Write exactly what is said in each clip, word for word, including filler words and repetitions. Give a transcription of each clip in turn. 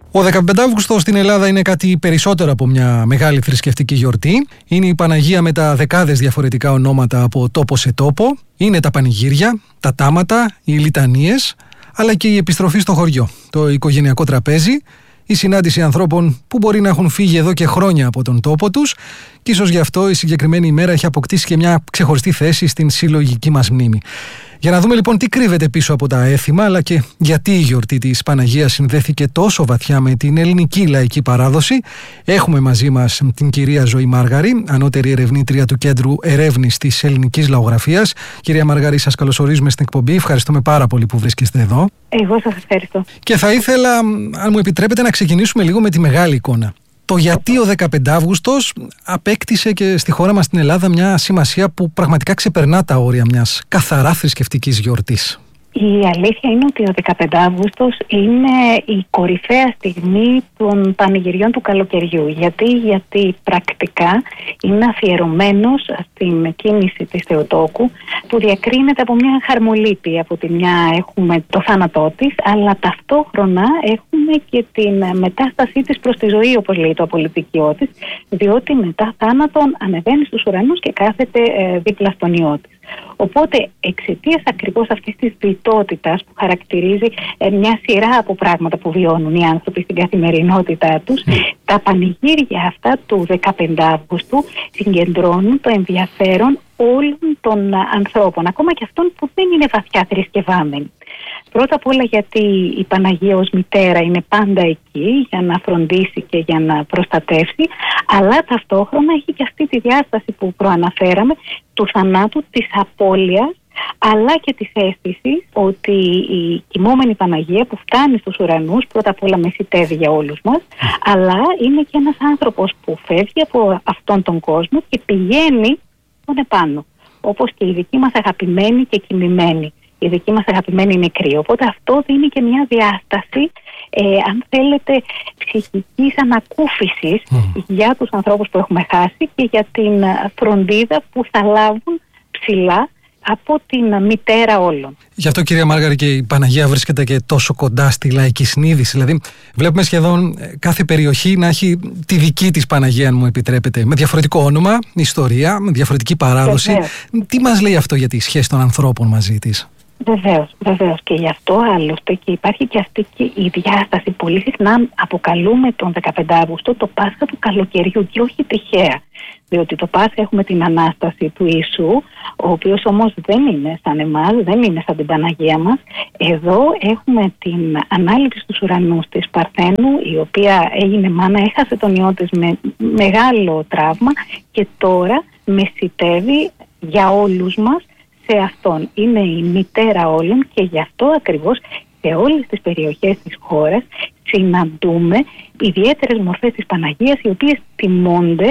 Ο δεκαπέντε Αύγουστος στην Ελλάδα είναι κάτι περισσότερο από μια μεγάλη θρησκευτική γιορτή. Είναι η Παναγία με τα δεκάδες διαφορετικά ονόματα από τόπο σε τόπο. Είναι τα πανηγύρια, τα τάματα, οι λιτανίες, αλλά και η επιστροφή στο χωριό, το οικογενειακό τραπέζι, η συνάντηση ανθρώπων που μπορεί να έχουν φύγει εδώ και χρόνια από τον τόπο τους και ίσως γι' αυτό η συγκεκριμένη ημέρα έχει αποκτήσει και μια ξεχωριστή θέση στην συλλογική μας μνήμη. Για να δούμε λοιπόν τι κρύβεται πίσω από τα έθιμα, αλλά και γιατί η γιορτή της Παναγίας συνδέθηκε τόσο βαθιά με την ελληνική λαϊκή παράδοση, έχουμε μαζί μας την κυρία Ζωή Μάργαρη, ανώτερη ερευνήτρια του Κέντρου Ερεύνης της Ελληνικής Λαογραφίας. Κυρία Μάργαρη, σας καλωσορίζουμε στην εκπομπή. Ευχαριστούμε πάρα πολύ που βρίσκεστε εδώ. Εγώ σας ευχαριστώ. Και θα ήθελα, αν μου επιτρέπετε, να ξεκινήσουμε λίγο με τη μεγάλη εικόνα. Το γιατί ο δεκαπέντε Αύγουστος απέκτησε και στη χώρα μας στην Ελλάδα μια σημασία που πραγματικά ξεπερνά τα όρια μιας καθαρά θρησκευτικής γιορτής. Η αλήθεια είναι ότι ο δεκαπέντε Αύγουστος είναι η κορυφαία στιγμή των πανηγυριών του καλοκαιριού. Γιατί, γιατί πρακτικά είναι αφιερωμένος στην κίνηση της Θεοτόκου, που διακρίνεται από μια χαρμολύπη. Από τη μια έχουμε το θάνατό της, αλλά ταυτόχρονα έχουμε και την μετάστασή της προς τη ζωή, όπως λέει το απολυτικιό της, διότι μετά θάνατον ανεβαίνει στους ουρανούς και κάθεται ε, δίπλα στον Υιό της. Οπότε, εξαιτίας ακριβώς αυτής της βιτότητας που χαρακτηρίζει ε, μια σειρά από πράγματα που βιώνουν οι άνθρωποι στην καθημερινότητά τους, mm. τα πανηγύρια αυτά του δεκαπέντε Αύγουστου συγκεντρώνουν το ενδιαφέρον όλων των α, ανθρώπων, ακόμα και αυτών που δεν είναι βαθιά θρησκευάμενοι. Πρώτα απ' όλα γιατί η Παναγία ως μητέρα είναι πάντα εκεί για να φροντίσει και για να προστατεύσει, αλλά ταυτόχρονα έχει και αυτή τη διάσταση που προαναφέραμε του θανάτου, της απώλειας, αλλά και της αίσθησης ότι η κοιμόμενη Παναγία που φτάνει στους ουρανούς πρώτα απ' όλα μεσητεύει για όλους μας, αλλά είναι και ένας άνθρωπος που φεύγει από αυτόν τον κόσμο και πηγαίνει τον επάνω, όπως και η δική μας αγαπημένη και κοιμημένη, η δική μας αγαπημένη νεκρή. Οπότε αυτό δίνει και μια διάσταση, ε, αν θέλετε, ψυχικής ανακούφισης mm. για τους ανθρώπους που έχουμε χάσει και για την φροντίδα που θα λάβουν ψηλά από την μητέρα όλων. Γι' αυτό, κυρία Μάργαρη, και η Παναγία βρίσκεται και τόσο κοντά στη λαϊκή συνείδηση. Δηλαδή, βλέπουμε σχεδόν κάθε περιοχή να έχει τη δική της Παναγία, αν μου επιτρέπετε, με διαφορετικό όνομα, ιστορία, με διαφορετική παράδοση. Βεβαίως. Τι μας λέει αυτό για τη σχέση των ανθρώπων μαζί της? Βεβαίως, βεβαίως. Και γι' αυτό άλλωστε και υπάρχει και αυτή και η διάσταση. Πολύ συχνά αποκαλούμε τον δεκαπέντε Αύγουστο το Πάσχα του καλοκαιριού, και όχι τυχαία. Διότι το Πάσχα έχουμε την Ανάσταση του Ιησού, ο οποίος όμως δεν είναι σαν εμάς, δεν είναι σαν την Παναγία μας. Εδώ έχουμε την ανάληψη στους ουρανούς της Παρθένου, η οποία έγινε μάνα, έχασε τον Υιό της με μεγάλο τραύμα και τώρα μεσητεύει για όλους μας σε αυτόν. Είναι η μητέρα όλων και γι' αυτό ακριβώς σε όλες τις περιοχές της χώρας συναντούμε ιδιαίτερες μορφές της Παναγίας, οι οποίες τιμώνται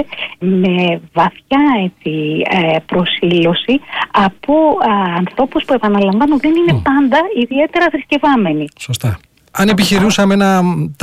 με βαθιά έτσι, προσήλωση από α, ανθρώπους που, επαναλαμβάνω, δεν είναι πάντα ιδιαίτερα θρησκευάμενοι. Σωστά. Αν επιχειρούσαμε ένα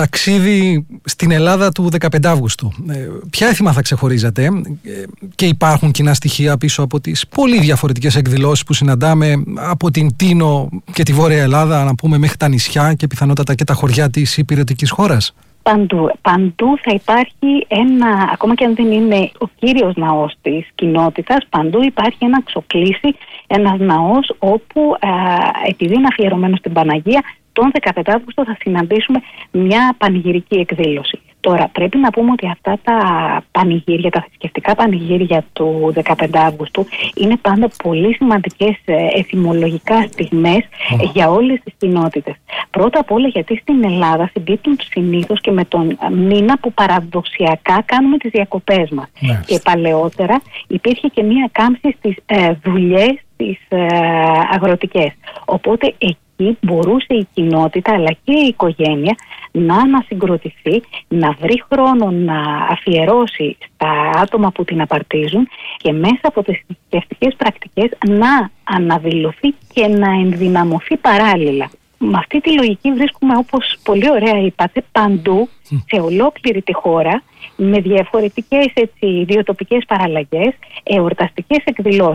ταξίδι στην Ελλάδα του δεκαπέντε Αύγουστου, ποια έθιμα θα ξεχωρίζατε? Και υπάρχουν κοινά στοιχεία πίσω από τις πολύ διαφορετικές εκδηλώσεις που συναντάμε από την Τίνο και τη Βόρεια Ελλάδα, να πούμε, μέχρι τα νησιά και πιθανότατα και τα χωριά της υπηρετικής χώρας? Παντού. Παντού θα υπάρχει ένα, ακόμα και αν δεν είναι ο κύριος ναός της κοινότητας, παντού υπάρχει ένα ξοκλήσι, ένας ναός όπου α, επειδή είναι αφιερωμένο στην Παναγία, τον δεκαπέντε Αύγουστο θα συναντήσουμε μια πανηγυρική εκδήλωση. Τώρα, πρέπει να πούμε ότι αυτά τα πανηγύρια, τα θρησκευτικά πανηγύρια του δεκαπέντε Αύγουστου είναι πάντα πολύ σημαντικές εθιμολογικά στιγμές mm. για όλες τις κοινότητες. Πρώτα απ' όλα γιατί στην Ελλάδα συμπίπτουν συνήθως και με τον μήνα που παραδοσιακά κάνουμε τις διακοπές μας. Yes. Και παλαιότερα υπήρχε και μία κάμψη στις ε, δουλειές τις ε, αγροτικές. Οπότε εκεί μπορούσε η κοινότητα αλλά και η οικογένεια να ανασυγκροτηθεί, να βρει χρόνο να αφιερώσει στα άτομα που την απαρτίζουν και μέσα από τις θρησκευτικές πρακτικές να αναδηλωθεί και να ενδυναμωθεί παράλληλα. Με αυτή τη λογική βρίσκουμε, όπως πολύ ωραία είπατε, παντού σε ολόκληρη τη χώρα, με διαφορετικές έτσι, ιδιοτοπικές παραλλαγές, εορταστικές εκδηλώσεις.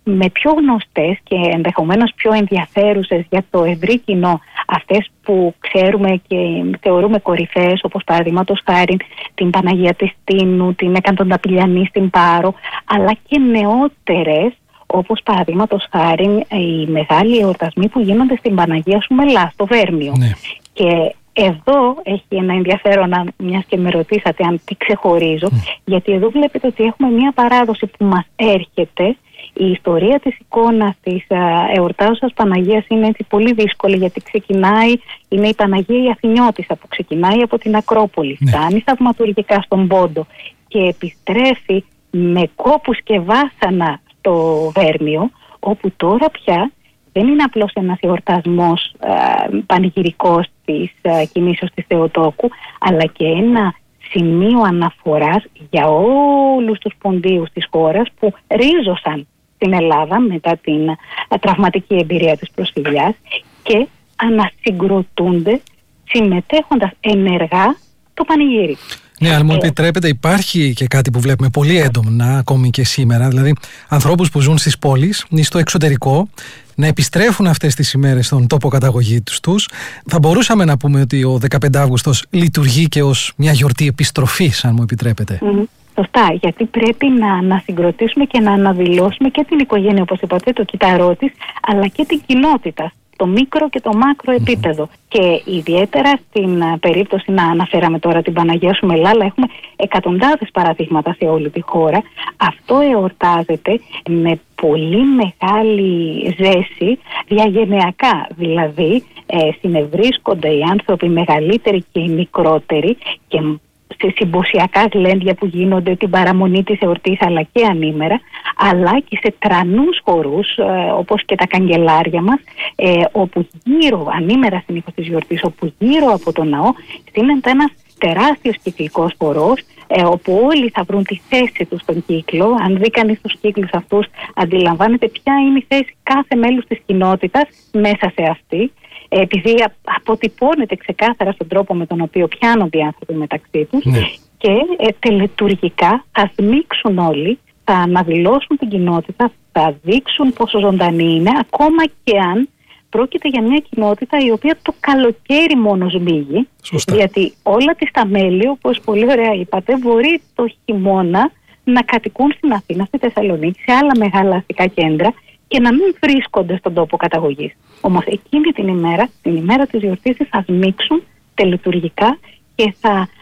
με πιο γνωστές και ενδεχομένως πιο ενδιαφέρουσες για το ευρύ κοινό, αυτές που ξέρουμε και θεωρούμε κορυφαίες, όπως παραδείγματος χάρη την Παναγία της Τίνου, την Εκατονταπηλιανή στην Πάρο, αλλά και νεότερες, όπως παραδείγματος χάρη οι μεγάλοι εορτασμοί που γίνονται στην Παναγία Σουμελά, στο Βέρμιο. Ναι. Και εδώ έχει ένα ενδιαφέρον, μιας και με ρωτήσατε αν τι ξεχωρίζω, mm. γιατί εδώ βλέπετε ότι έχουμε μια παράδοση που μας έρχεται. Η ιστορία της εικόνας της εορτάζουσας Παναγίας είναι έτσι πολύ δύσκολη, γιατί ξεκινάει, είναι η Παναγία η Αθηνιώτισσα που ξεκινάει από την Ακρόπολη, ναι. φτάνει θαυματουργικά στον Πόντο και επιστρέφει με κόπους και βάσανα στο Βέρμιο, όπου τώρα πια δεν είναι απλώς ένας εορτασμός ε, πανηγυρικός της ε, κινήσεως της Θεοτόκου, αλλά και ένα σημείο αναφοράς για όλους τους ποντίους της χώρας που ρίζωσαν στην Ελλάδα μετά την ε, τραυματική εμπειρία της προσφυγιάς και ανασυγκροτούνται συμμετέχοντας ενεργά το πανηγύρι. Ναι, αν μου επιτρέπετε, υπάρχει και κάτι που βλέπουμε πολύ έντονα ακόμη και σήμερα, δηλαδή ανθρώπους που ζουν στις πόλεις ή στο εξωτερικό να επιστρέφουν αυτές τις ημέρες στον τόπο καταγωγής τους. Θα μπορούσαμε να πούμε ότι ο δεκαπέντε Αυγούστος λειτουργεί και ως μια γιορτή επιστροφής, αν μου επιτρέπετε. Mm-hmm. Σωστά, γιατί πρέπει να, να συγκροτήσουμε και να αναδηλώσουμε και την οικογένεια, όπως είπατε, το κυταρό της, αλλά και την κοινότητα, το μικρο και το μάκρο επίπεδο. Mm-hmm. Και ιδιαίτερα στην περίπτωση, να αναφέραμε τώρα την Παναγία Σουμελά, αλλά έχουμε εκατοντάδες παραδείγματα σε όλη τη χώρα. Αυτό εορτάζεται με πολύ μεγάλη ζέση διαγενειακά. Δηλαδή ε, συνευρίσκονται οι άνθρωποι μεγαλύτεροι και οι μικρότεροι και σε συμποσιακά γλέντια που γίνονται την παραμονή της εορτής αλλά και ανήμερα, αλλά και σε τρανούς χορούς ε, όπως και τα καγκελάρια μας, ε, όπου γύρω, ανήμερα συνήθως της γιορτής, όπου γύρω από το ναό στείνεται ένας τεράστιος κυκλικός χορός, ε, όπου όλοι θα βρουν τη θέση τους στον κύκλο. Αν δει κανείς τους κύκλους αυτούς, αντιλαμβάνεται ποια είναι η θέση κάθε μέλους της κοινότητας μέσα σε αυτή, επειδή αποτυπώνεται ξεκάθαρα στον τρόπο με τον οποίο πιάνονται οι άνθρωποι μεταξύ τους, ναι. και ε, τελετουργικά θα σμίξουν όλοι, θα αναδηλώσουν την κοινότητα, θα δείξουν πόσο ζωντανή είναι, ακόμα και αν πρόκειται για μια κοινότητα η οποία το καλοκαίρι μόνο σμίγει. Σωστά. Γιατί όλα τις τα μέλη, όπως πολύ ωραία είπατε, μπορεί το χειμώνα να κατοικούν στην Αθήνα, στη Θεσσαλονίκη, σε άλλα μεγάλα αστικά κέντρα και να μην βρίσκονται στον τόπο καταγωγής. Όμως εκείνη την ημέρα, την ημέρα της γιορτής, θα σμίξουν τελετουργικά και θα α,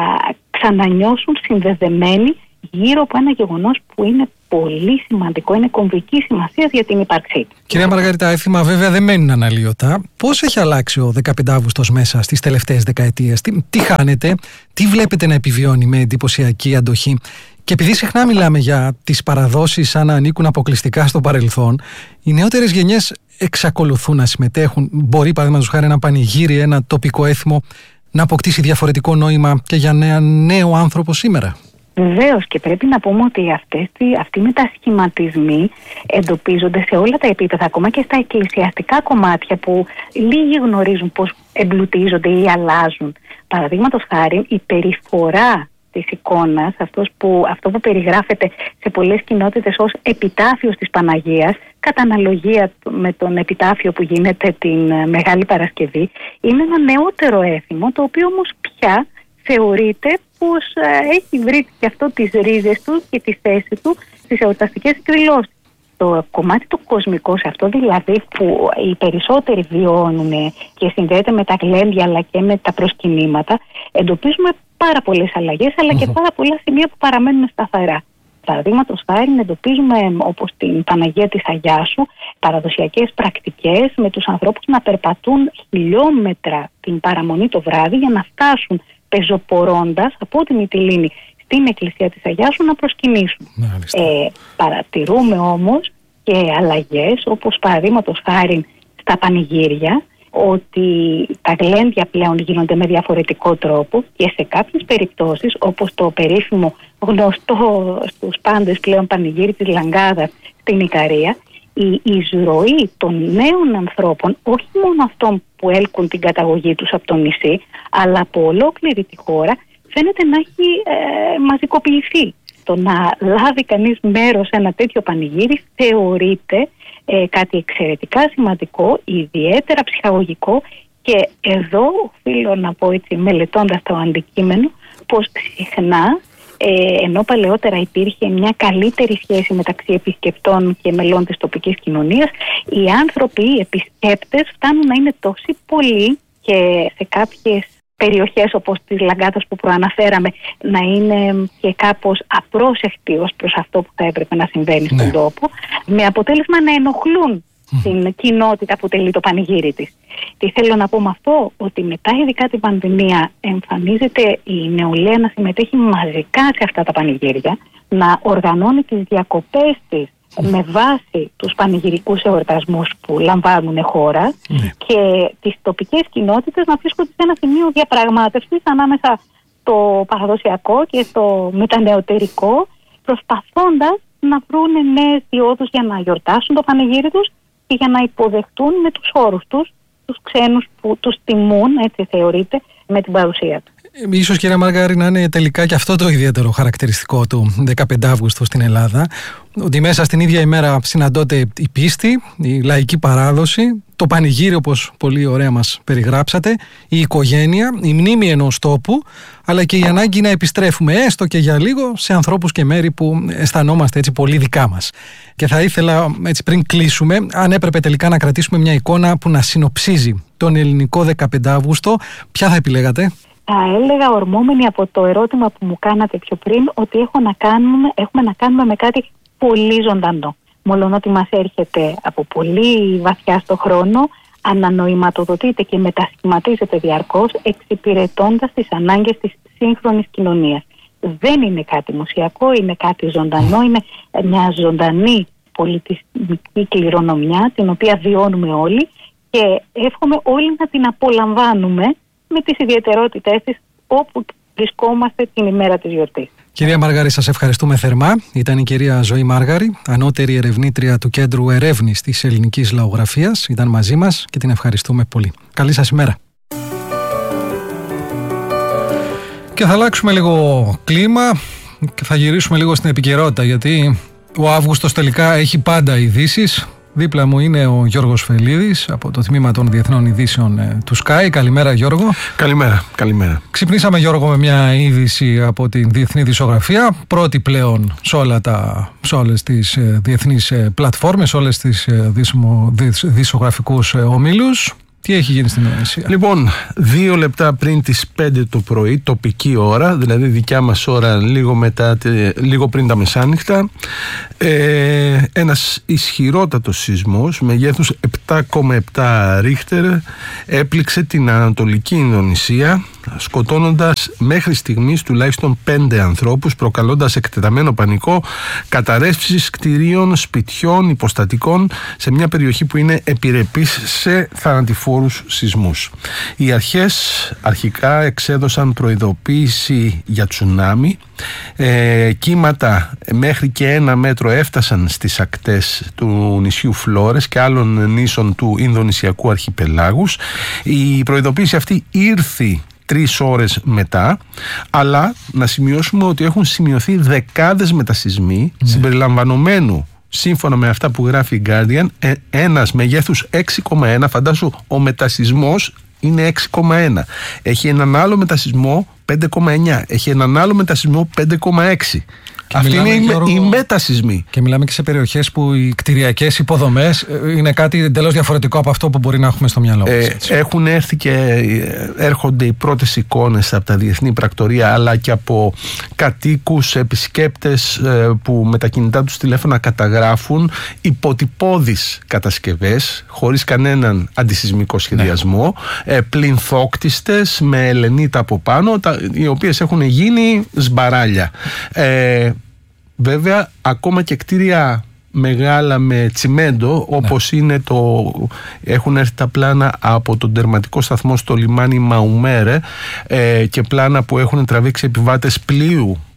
ξανανιώσουν συνδεδεμένοι γύρω από ένα γεγονός που είναι πολύ σημαντικό, είναι κομβική σημασία για την ύπαρξή του. Κυρία Μαργαρίτα, έθιμα βέβαια δεν μένουν αναλύωτα. Πώς έχει αλλάξει ο δεκαπέντε Αυγούστος μέσα στις τελευταίες δεκαετίες, τι, τι χάνετε, τι βλέπετε να επιβιώνει με εντυπωσιακή αντοχή? Και επειδή συχνά μιλάμε για τις παραδόσεις σαν να ανήκουν αποκλειστικά στο παρελθόν, οι νεότερες γενιές εξακολουθούν να συμμετέχουν. Μπορεί, παραδείγματος χάρη, ένα πανηγύρι, ένα τοπικό έθιμο να αποκτήσει διαφορετικό νόημα και για ένα νέο άνθρωπο σήμερα? Βεβαίως, και πρέπει να πούμε ότι αυτές, αυτοί οι μετασχηματισμοί εντοπίζονται σε όλα τα επίπεδα, ακόμα και στα εκκλησιαστικά κομμάτια που λίγοι γνωρίζουν πώς εμπλουτίζονται ή αλλάζουν. Παραδείγματος χάρη, η περιφορά της εικόνας, αυτός που, αυτό που περιγράφεται σε πολλές κοινότητες ως επιτάφιος της Παναγίας, κατά αναλογία με τον επιτάφιο που γίνεται την Μεγάλη Παρασκευή, είναι ένα νεότερο έθιμο, το οποίο όμως πια θεωρείται πως ε, έχει βρει και αυτό τις ρίζες του και τη θέση του στις εορταστικές εκδηλώσεις. Το κομμάτι το κοσμικό, σε αυτό δηλαδή που οι περισσότεροι βιώνουν και συνδέεται με τα γλέντια αλλά και με τα προσκυνήματα, εντοπίζουμε πάρα πολλές αλλαγές, αλλά και πάρα πολλά σημεία που παραμένουν σταθερά. Παραδείγματος χάρη, εντοπίζουμε, όπως την Παναγία της Αγιάσου, παραδοσιακές πρακτικές με τους ανθρώπους να περπατούν χιλιόμετρα την παραμονή το βράδυ για να φτάσουν πεζοπορώντας από τη Μυτιλήνη στην εκκλησία της Αγιάσου να προσκυνήσουν. Ε, παρατηρούμε όμως και αλλαγές, όπως παραδείγματος χάρη στα πανηγύρια, ότι τα γλέντια πλέον γίνονται με διαφορετικό τρόπο και σε κάποιες περιπτώσεις, όπως το περίφημο γνωστό στους πάντες πλέον πανηγύρι της Λαγκάδας στην Ικαρία, η εισρωή των νέων ανθρώπων, όχι μόνο αυτών που έλκουν την καταγωγή τους από το νησί, αλλά από ολόκληρη τη χώρα, φαίνεται να έχει ε, μαζικοποιηθεί. το να λάβει κανείς μέρος σε ένα τέτοιο πανηγύρι θεωρείται ε, κάτι εξαιρετικά σημαντικό, ιδιαίτερα ψυχαγωγικό, και εδώ οφείλω να πω, έτσι, μελετώντας το αντικείμενο, πως συχνά ε, ενώ παλαιότερα υπήρχε μια καλύτερη σχέση μεταξύ επισκεπτών και μελών της τοπικής κοινωνίας, οι άνθρωποι, οι επισκέπτες φτάνουν να είναι τόσοι πολλοί και σε κάποιες περιοχές όπως της Λαγκάδας που προαναφέραμε να είναι και κάπως απρόσεκτοι ως προς αυτό που θα έπρεπε να συμβαίνει στον ναι. τόπο, με αποτέλεσμα να ενοχλούν mm. την κοινότητα που τελεί το πανηγύρι της. Τι θέλω να πω με αυτό? Ότι μετά, ειδικά την πανδημία, εμφανίζεται η νεολαία να συμμετέχει μαζικά σε αυτά τα πανηγύρια, να οργανώνει τις διακοπές της με βάση τους πανηγυρικούς εορτασμούς που λαμβάνουν χώρα mm. και τις τοπικές κοινότητες να βρίσκονται σε ένα σημείο διαπραγμάτευσης ανάμεσα στο παραδοσιακό και στο μετανεωτερικό, προσπαθώντας να βρουν νέες διόδους για να γιορτάσουν το πανηγύρι τους και για να υποδεχτούν με τους όρους τους τους ξένους που τους τιμούν, έτσι θεωρείται, με την παρουσία του. Ίσως, κυρία Μαργάρη, να είναι τελικά και αυτό το ιδιαίτερο χαρακτηριστικό του δεκαπέντε Αυγούστου στην Ελλάδα, ότι μέσα στην ίδια ημέρα συναντώνται η πίστη, η λαϊκή παράδοση, το πανηγύρι, όπως πολύ ωραία μας περιγράψατε, η οικογένεια, η μνήμη ενός τόπου, αλλά και η ανάγκη να επιστρέφουμε έστω και για λίγο σε ανθρώπους και μέρη που αισθανόμαστε έτσι πολύ δικά μας. Και θα ήθελα, έτσι πριν κλείσουμε, αν έπρεπε τελικά να κρατήσουμε μια εικόνα που να συνοψίζει τον ελληνικό δεκαπέντε Αύγουστο, ποια θα επιλέγατε? Θα έλεγα, ορμόμενοι από το ερώτημα που μου κάνατε πιο πριν, ότι έχω να κάνουμε, έχουμε να κάνουμε με κάτι πολύ ζωντανό. Μόλον ότι μας έρχεται από πολύ βαθιά στο χρόνο, ανανοηματοδοτείται και μετασχηματίζεται διαρκώς, εξυπηρετώντας τις ανάγκες της σύγχρονης κοινωνίας. Δεν είναι κάτι μουσιακό, είναι κάτι ζωντανό, είναι μια ζωντανή πολιτισμική κληρονομιά, την οποία βιώνουμε όλοι και εύχομαι όλοι να την απολαμβάνουμε με τις ιδιαιτερότητές της όπου βρισκόμαστε την ημέρα της γιορτής. Κυρία Μαργάρη, σας ευχαριστούμε θερμά. Ήταν η κυρία Ζωή Μάργαρη, ανώτερη ερευνήτρια του Κέντρου Ερεύνης της Ελληνικής Λαογραφίας. Ήταν μαζί μας και την ευχαριστούμε πολύ. Καλή σας ημέρα. Και θα αλλάξουμε λίγο κλίμα και θα γυρίσουμε λίγο στην επικαιρότητα, γιατί ο Αύγουστος τελικά έχει πάντα ειδήσεις. Δίπλα μου είναι ο Γιώργος Φελίδης από το τμήμα των Διεθνών Ειδήσεων ε, του Sky. Καλημέρα, Γιώργο. Καλημέρα, καλημέρα. Ξυπνήσαμε, Γιώργο, με μια είδηση από την Διεθνή Δισογραφία. Πρώτη πλέον σε, όλα τα, σε όλες τις ε, διεθνείς ε, πλατφόρμες, σε όλες τις ε, δισμο, δισ, δισογραφικούς ε, ομίλους. Τι έχει γίνει στην Ινδονησία? Λοιπόν, δύο λεπτά πριν τις πέντε το πρωί, τοπική ώρα, δηλαδή δικιά μας ώρα, λίγο, μετά, λίγο πριν τα μεσάνυχτα, ε, ένας ισχυρότατος σεισμός μεγέθους επτά κόμμα επτά ρίχτερ έπληξε την Ανατολική Ινδονησία, σκοτώνοντας μέχρι στιγμής τουλάχιστον πέντε ανθρώπους, προκαλώντας εκτεταμένο πανικό, καταρρεύσεις κτηρίων, σπιτιών, υποστατικών σε μια περιοχή που είναι επιρρεπής σε θανατηφόρους σεισμούς. Οι αρχές αρχικά εξέδωσαν προειδοποίηση για τσουνάμι. Ε, κύματα μέχρι και ένα μέτρο έφτασαν στις ακτές του νησιού Φλόρες και άλλων νήσων του Ινδονησιακού αρχιπελάγους. Η προειδοποίηση αυτή ήρθε τρεις ώρες μετά, αλλά να σημειώσουμε ότι έχουν σημειωθεί δεκάδες μετασεισμοί, ναι, συμπεριλαμβανομένου, σύμφωνα με αυτά που γράφει η Guardian, ε, ένας μεγέθους έξι κόμμα ένα, φαντάσου ο μετασεισμός είναι έξι κόμμα ένα, έχει έναν άλλο μετασεισμό πέντε κόμμα εννιά, έχει έναν άλλο μετασεισμό πέντε κόμμα έξι. Αυτή είναι η, Γιώργο, η μετασεισμή. Και μιλάμε και σε περιοχές που οι κτηριακές υποδομές είναι κάτι εντελώς διαφορετικό από αυτό που μπορεί να έχουμε στο μυαλό μας. Ε, έχουν έρθει και έρχονται οι πρώτες εικόνες από τα διεθνή πρακτορία, αλλά και από κατοίκους, επισκέπτες που με τα κινητά τους τηλέφωνα καταγράφουν υποτυπώδεις κατασκευές χωρίς κανέναν αντισεισμικό σχεδιασμό, ναι, πληνθόκτιστες με ελενίτα από πάνω, τα, οι οποίες έχουν γίνει σμπαράλια. Ε, Βέβαια, ακόμα και κτίρια μεγάλα με τσιμέντο, όπως ναι, είναι το... έχουν έρθει τα πλάνα από τον τερματικό σταθμό στο λιμάνι Μαουμέρε ε, και πλάνα που έχουν τραβήξει επιβάτες πλοίου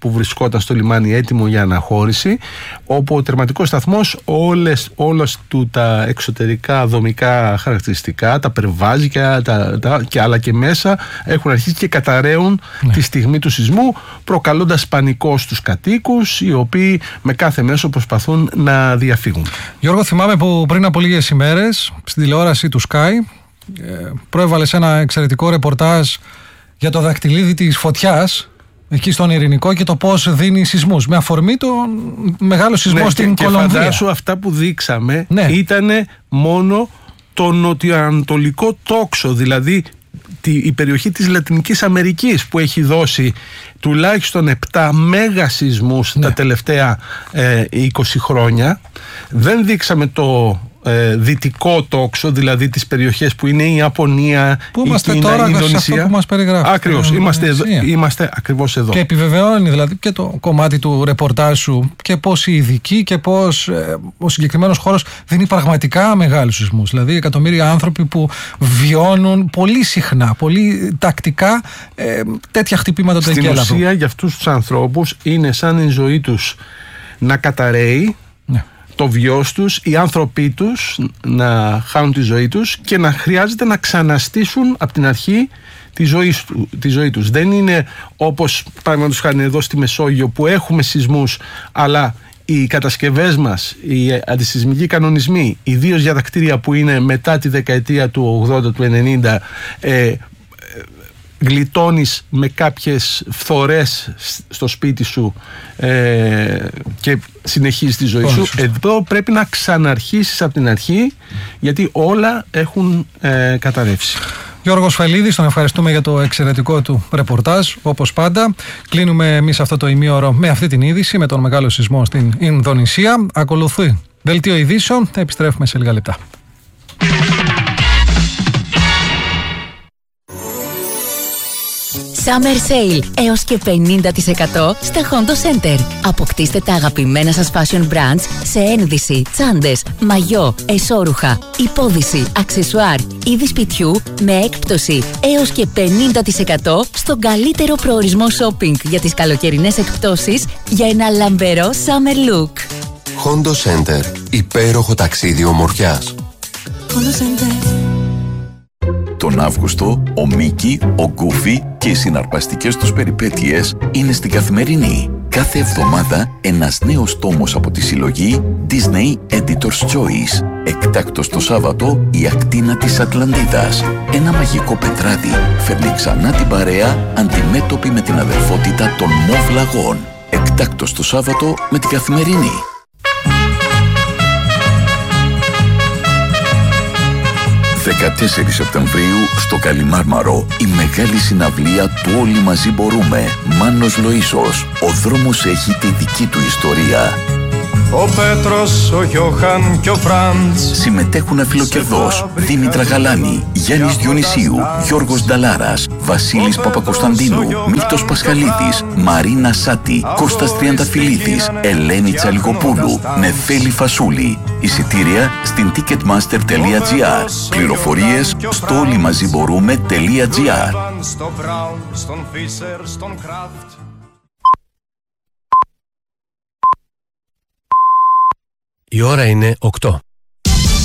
που βρισκόταν στο λιμάνι έτοιμο για αναχώρηση, όπου ο τερματικός σταθμός όλες, όλες του τα εξωτερικά δομικά χαρακτηριστικά, τα περβάζια τα, τα, και άλλα και μέσα έχουν αρχίσει και καταραίουν ναι. τη στιγμή του σεισμού, προκαλώντας πανικό στους κατοίκους, οι οποίοι με κάθε μέσο προσπαθούν να διαφύγουν. Γιώργο, θυμάμαι που πριν από λίγες ημέρες στην τηλεόραση του Sky προέβαλες ένα εξαιρετικό ρεπορτάζ για το δακτυλίδι της φωτιάς εκεί στον Ειρηνικό και το πώς δίνει σεισμούς, με αφορμή τον μεγάλο σεισμό ναι, στην και, Κολομβία. Και φαντάσου αυτά που δείξαμε ναι. ήταν μόνο το νοτιοανατολικό τόξο, δηλαδή η περιοχή της Λατινικής Αμερικής, που έχει δώσει τουλάχιστον επτά μέγα σεισμούς ναι. τα τελευταία ε, είκοσι χρόνια. Δεν δείξαμε το ε, δυτικό τόξο, δηλαδή τις περιοχές που είναι η Ιαπωνία, που η Κίνα, τώρα, η Ινδονησία. Αυτό που μας περιγράφει. Ακριβώς, είμαστε, εδώ, είμαστε ακριβώς εδώ. Και επιβεβαιώνει δηλαδή και το κομμάτι του ρεπορτάζ σου και πώς οι ειδικοί και πώς ε, ο συγκεκριμένος χώρος δίνει πραγματικά μεγάλους σεισμούς. Δηλαδή εκατομμύρια άνθρωποι που βιώνουν πολύ συχνά, πολύ τακτικά ε, τέτοια χτυπήματα του Στην εγκέλαδου. ουσία για αυτούς τους ανθρώπους είναι σαν η ζωή τους να καταραίει, ναι. το βιός τους, οι άνθρωποι τους να χάνουν τη ζωή τους και να χρειάζεται να ξαναστήσουν από την αρχή τη ζωή, τη ζωή τους. Δεν είναι όπως παραδείγματος χάρη εδώ στη Μεσόγειο που έχουμε σεισμούς, αλλά οι κατασκευές μας, οι αντισεισμικοί κανονισμοί, ιδίως για τα κτίρια που είναι μετά τη δεκαετία του ογδόντα, του ενενήντα, ε, γλιτώνεις με κάποιες φθορές στο σπίτι σου ε, και συνεχίζεις τη ζωή σου. Εδώ πρέπει να ξαναρχίσεις από την αρχή, γιατί όλα έχουν ε, καταρρεύσει. Γιώργος Φελίδης, τον ευχαριστούμε για το εξαιρετικό του ρεπορτάζ, όπως πάντα. Κλείνουμε εμείς αυτό το ημίωρο με αυτή την είδηση, με τον μεγάλο σεισμό στην Ινδονησία. Ακολουθεί δελτίο ειδήσεων, θα επιστρέφουμε σε λίγα λεπτά. Summer Sale έως και πενήντα τοις εκατό στα Hondo Center. Αποκτήστε τα αγαπημένα σας fashion brands σε ένδυση, τσάντες, μαγιό, εσώρουχα, υπόδυση, αξεσουάρ, είδη σπιτιού με έκπτωση έως και πενήντα τοις εκατό στον καλύτερο προορισμό shopping για τις καλοκαιρινές εκπτώσεις για ένα λαμπερό summer look. Hondo Center. Υπέροχο ταξίδι ομορφιάς. Hondo Center. Τον Αύγουστο, ο Μίκη, ο Γκούφι και οι συναρπαστικές τους περιπέτειες είναι στην Καθημερινή. Κάθε εβδομάδα ένας νέος τόμος από τη συλλογή Disney Editor's Choice. Εκτάκτος το Σάββατο, η ακτίνα της Ατλαντίδας. Ένα μαγικό πετράδι φέρνει ξανά την παρέα αντιμέτωπη με την αδερφότητα των Μοβ Λαγών. Εκτάκτος το Σάββατο με την Καθημερινή. δεκατέσσερις Σεπτεμβρίου στο Καλιμάρμαρο, η μεγάλη συναυλία του Όλοι Μαζί Μπορούμε. Μάνος Λοΐσος. Ο δρόμος έχει τη δική του ιστορία. Ο Πέτρος, ο Γιώχαν και ο Φραντς. Συμμετέχουν αφιλοκερδός Δήμητρα Γαλάνη, Γιάννης Διονυσίου, Γιώργος Νταλάρας, Βασίλης Παπακοσταντίνου, Μίλτος Πασχαλίδης, Μαρίνα Σάτη, Κώστας Τριανταφυλλίδης, Ελένη Τσαλικοπούλου, Νεφέλη Φασούλη. Εισιτήρια στην ticketmaster τελεία τζι άρ. Πληροφορίες στο όλοιμαζιμπορούμε τελεία τζι άρ. Η ώρα είναι οκτώ.